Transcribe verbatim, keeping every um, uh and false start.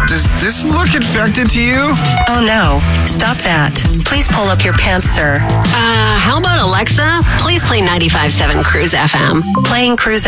Does this look infected to you? Oh no, stop that. Please pull up your pants, sir. Uh, how about Alexa? Please play ninety-five point seven Cruise F M. Playing Cruise